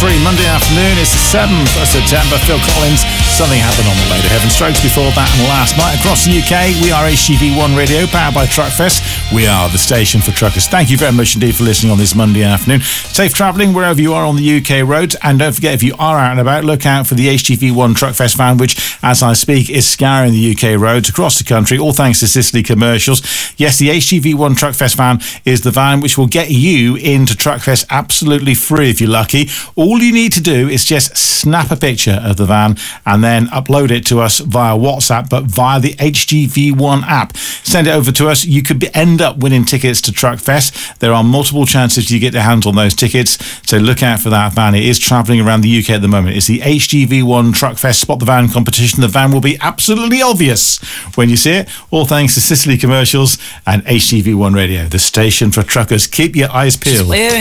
free Monday afternoon. It's the 7th of September. Phil Collins, Something Happened on the Way to Heaven. Strokes before that and last night. Across the UK, we are HGV1 Radio, powered by Truckfest. We are the station for truckers. Thank you very much indeed for listening on this Monday afternoon. Safe travelling wherever you are on the UK roads. And don't forget, if you are out and about, look out for the HGV1 Truckfest van, which, as I speak, is scouring the UK roads across the country, all thanks to Sicily Commercials. Yes, the HGV1 Truckfest van is the van which will get you into Truckfest absolutely free if you're lucky. All you need to do is just snap a picture of the van and then upload it to us via WhatsApp, but via the HGV1 app. Send it over to us. You could end up winning tickets to Truckfest. There are multiple chances you get your hands on those tickets, so look out for that van. It is travelling around the UK at the moment. It's the HGV1 Truckfest Spot the Van competition. The van will be absolutely obvious when you see it. All thanks to Sicily Commercials and HGV1 Radio, the station for truckers. Keep your eyes peeled.